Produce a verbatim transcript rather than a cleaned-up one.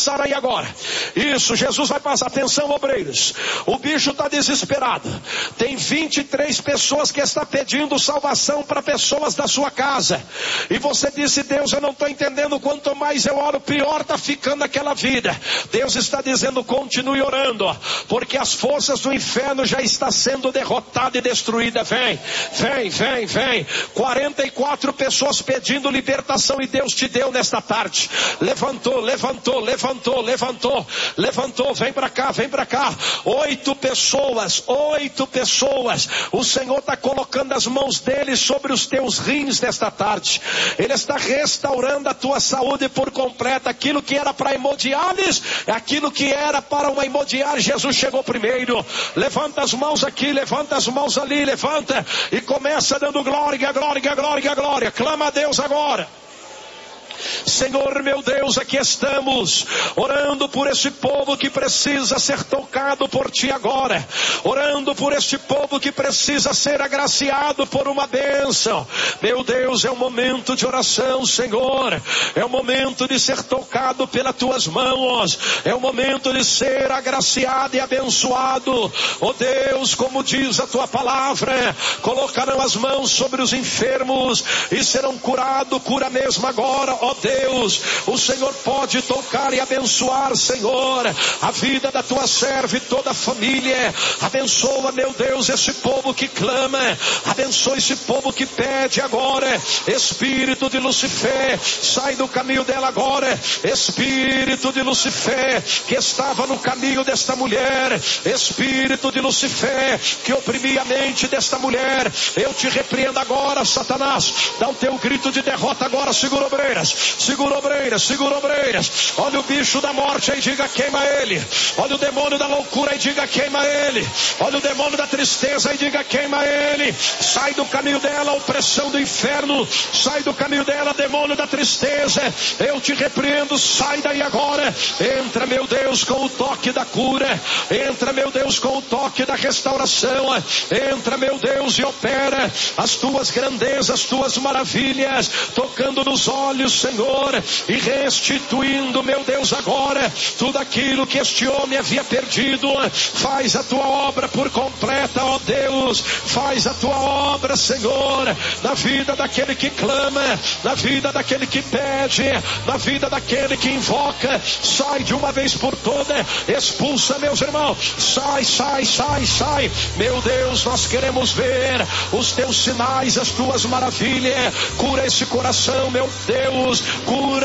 passar aí agora. Isso, Jesus vai passar. Atenção, obreiros. O bicho está desesperado. Tem vinte e três pessoas que está pedindo salvação para pessoas da sua casa. E você disse: Deus, eu não estou entendendo. Quanto mais eu oro, pior está ficando aquela vida. Deus está dizendo: continue orando, porque as forças do inferno já estão sendo derrotadas e destruídas. Vem, vem, vem, vem. quarenta e quatro pessoas pedindo libertação e Deus te deu nesta tarde. Levantou, levantou, levantou, levantou, levantou. Vem para cá, vem para cá. Oito pessoas, oito pessoas. O Senhor está colocando as mãos dele sobre os teus rins nesta tarde. Ele está restaurando a tua saúde por completo. Aquilo que era para hemodiálise, aquilo que era para uma hemodiálise, Jesus chegou primeiro. Levanta as mãos aqui, levanta as mãos ali, levanta e começa dando glória, glória, glória, glória. Clama a Deus agora. Senhor meu Deus, aqui estamos orando por esse povo que precisa ser tocado por ti agora, orando por este povo que precisa ser agraciado por uma bênção. Meu Deus, é um momento de oração, Senhor, é um momento de ser tocado pelas tuas mãos, é um momento de ser agraciado e abençoado. Oh Deus, como diz a tua palavra, colocarão as mãos sobre os enfermos e serão curados. Cura mesmo agora, ó Deus. O Senhor pode tocar e abençoar, Senhor, a vida da tua serva e toda a família. Abençoa, meu Deus, esse povo que clama, abençoa esse povo que pede agora. Espírito de Lucifer, sai do caminho dela agora. Espírito de Lucifer, que estava no caminho desta mulher, espírito de Lucifer, que oprimia a mente desta mulher, eu te repreendo agora, Satanás. Dá o teu grito de derrota agora. Segura obreiras, segura obreiras, segura obreiras. Olha o bicho da morte aí, diga: queima ele. Olha o demônio da loucura aí, diga: queima ele. Olha o demônio da tristeza aí, diga: queima ele. Sai do caminho dela, opressão do inferno. Sai do caminho dela, demônio da tristeza. Eu te repreendo, sai daí agora. Entra, meu Deus, com o toque da cura. Entra, meu Deus, com o toque da restauração. Entra, meu Deus, e opera as tuas grandezas, as tuas maravilhas, tocando nos olhos, Senhor, e restituindo, meu Deus, agora tudo aquilo que este homem havia perdido. Faz a tua obra por completa, ó Deus. Faz a tua obra, Senhor, na vida daquele que clama, na vida daquele que pede, na vida daquele que invoca. Sai de uma vez por toda, expulsa, meus irmãos. Sai, sai, sai, sai. Meu Deus, nós queremos ver os teus sinais, as tuas maravilhas. Cura esse coração, meu Deus. Cura